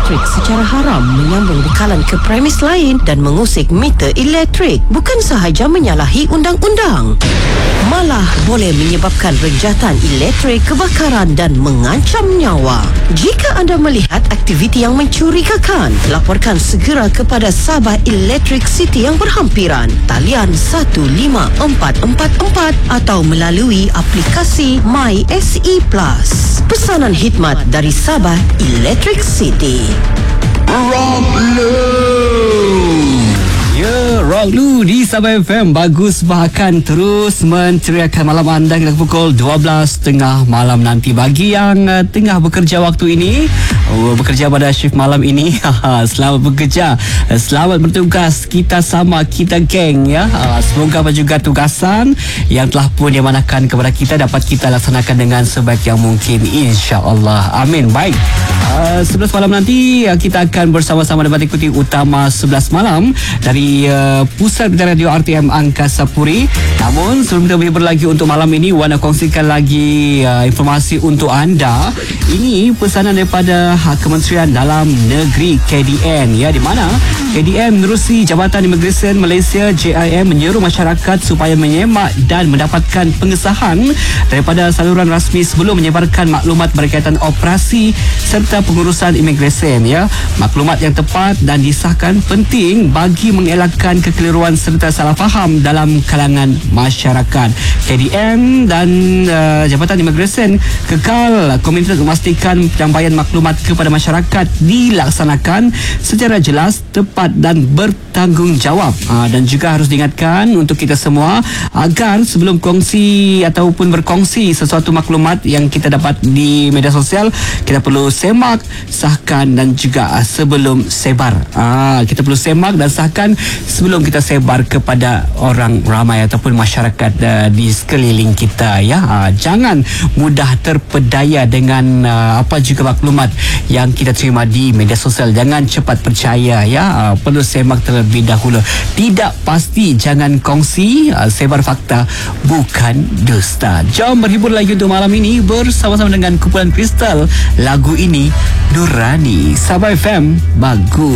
elektrik secara haram menyambung bekalan ke premis lain dan mengusik meter elektrik bukan sahaja menyalahi undang-undang, malah boleh menyebabkan renjatan elektrik, kebakaran dan mengancam nyawa. Jika anda melihat aktiviti yang mencurigakan, laporkan segera kepada Sabah Electric City yang berhampiran, talian 15444 atau melalui aplikasi MySE Plus. Pesanan khidmat dari Sabah Electric City. Rock Lu di Sabah FM. Bagus bahkan terus menceriakan malam anda hingga pukul 12.30 malam nanti. Bagi yang tengah bekerja waktu ini, bekerja pada shift malam ini, selamat bekerja, selamat bertugas. Kita sama, kita geng ya. Semoga juga tugasan yang telah pun diamanahkan kepada kita dapat kita laksanakan dengan sebaik yang mungkin, insya-Allah. Amin. Baik. 11 malam nanti kita akan bersama-sama dapat ikuti utama 11 malam dari Pusat Berita Radio RTM Angkasa Puri. Namun sebelum kita berhibur lagi untuk malam ini, Wan nak kongsikan lagi informasi untuk anda. Ini pesanan daripada Kementerian Dalam Negeri KDN ya, di mana KDN menerusi Jabatan Imigresen Malaysia JIM menyeru masyarakat supaya menyemak dan mendapatkan pengesahan daripada saluran rasmi sebelum menyebarkan maklumat berkaitan operasi serta pengurusan imigresen ya. Maklumat yang tepat dan disahkan penting bagi mengelakkan kekeliruan serta salah faham dalam kalangan masyarakat. KDN dan Jabatan Imigresen kekal komitmen untuk memastikan penyampaian maklumat kepada masyarakat dilaksanakan secara jelas, tepat dan bertanggungjawab. Dan juga harus diingatkan untuk kita semua agar sebelum kongsi ataupun berkongsi sesuatu maklumat yang kita dapat di media sosial, kita perlu semak, sahkan dan juga sebelum sebar. Kita perlu semak dan sahkan sebelum kita sebar kepada orang ramai ataupun masyarakat di sekeliling kita ya. Jangan mudah terpedaya dengan apa juga maklumat yang kita terima di media sosial. Jangan cepat percaya ya. Perlu semak terlebih dahulu. Tidak pasti jangan kongsi. Sebar fakta bukan dusta. Jom berhibur lagi untuk malam ini bersama-sama dengan kumpulan Kristal. Lagu ini Nurani. Sabah FM, bagus.